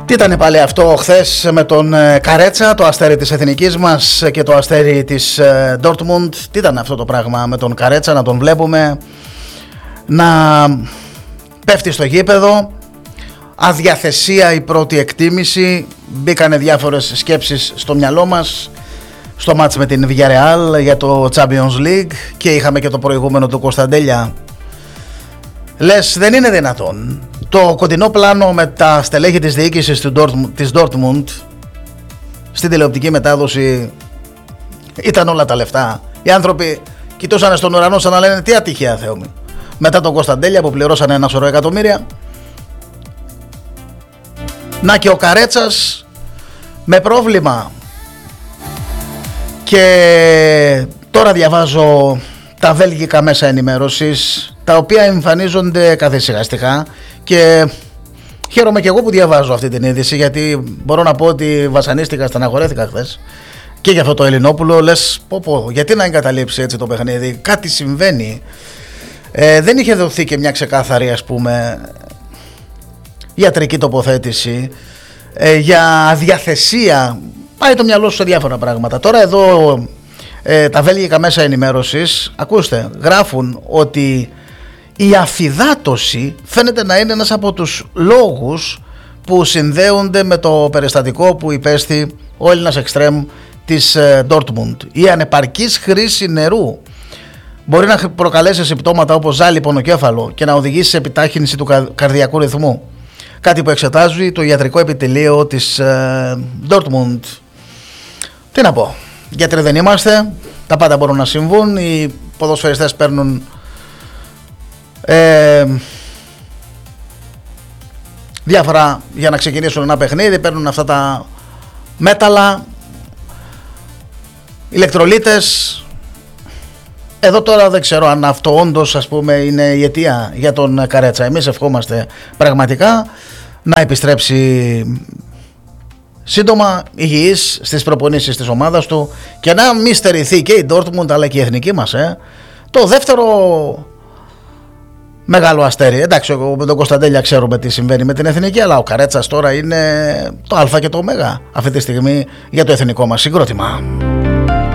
Τι ήταν πάλι αυτό χθες με τον Καρέτσα, το αστέρι της εθνικής μας και το αστέρι της Dortmund? Τι ήταν αυτό το πράγμα με τον Καρέτσα, να τον βλέπουμε να πέφτει στο γήπεδο, αδιαθεσία η πρώτη εκτίμηση, μπήκανε διάφορες σκέψεις στο μυαλό μας στο μάτς με την Villarreal για το Champions League και είχαμε και το προηγούμενο του Κωνσταντέλια. Λες, δεν είναι δυνατόν το κοντινό πλάνο με τα στελέχη της διοίκησης της Dortmund στην τηλεοπτική μετάδοση ήταν όλα τα λεφτά. Οι άνθρωποι κοιτούσαν στον ουρανό σαν να λένε τι ατυχία Θεό μου. Μετά τον Κωνσταντέλια που πληρώσανε ένα σωρό εκατομμύρια, να και ο Καρέτσας με πρόβλημα. Και τώρα διαβάζω τα βέλγικα μέσα ενημέρωσης, τα οποία εμφανίζονται καθησυχαστικά και χαίρομαι και εγώ που διαβάζω αυτή την είδηση, γιατί μπορώ να πω ότι βασανίστηκα, στεναχωρέθηκα χθες και για αυτό το Ελληνόπουλο. Λες γιατί να εγκαταλείψει έτσι το παιχνίδι, κάτι συμβαίνει. Δεν είχε δοθεί και μια ξεκάθαρη, ας πούμε, ιατρική τοποθέτηση για διαθεσία. Πάει το μυαλό σου σε διάφορα πράγματα. Τώρα εδώ τα βέλγικα μέσα ενημέρωσης, ακούστε, γράφουν ότι η αφυδάτωση φαίνεται να είναι ένας από τους λόγους που συνδέονται με το περιστατικό που υπέστη ο Έλληνας εξτρέμ της Dortmund. Η ανεπαρκής χρήση νερού μπορεί να προκαλέσει συμπτώματα όπως ζάλι, πονοκέφαλο και να οδηγήσει σε επιτάχυνση του καρδιακού ρυθμού. Κάτι που εξετάζει το ιατρικό επιτελείο της Dortmund. Τι να πω, γιατροί δεν είμαστε, τα πάντα μπορούν να συμβούν, οι ποδοσφαιριστές παίρνουν διάφορα για να ξεκινήσουν ένα παιχνίδι, παίρνουν αυτά τα μέταλλα, ηλεκτρολίτες. Εδώ τώρα δεν ξέρω αν αυτό όντως, ας πούμε, είναι η αιτία για τον Καρέτσα. Εμείς ευχόμαστε πραγματικά να επιστρέψει σύντομα υγιής στις προπονήσεις της ομάδας του και να μη στερηθεί και η Dortmund αλλά και η εθνική μας το δεύτερο μεγάλο αστέρι. Εντάξει, με τον Κωνσταντέλια ξέρουμε τι συμβαίνει με την εθνική, αλλά ο Καρέτσας τώρα είναι το α και το ω αυτή τη στιγμή για το εθνικό μας συγκρότημα.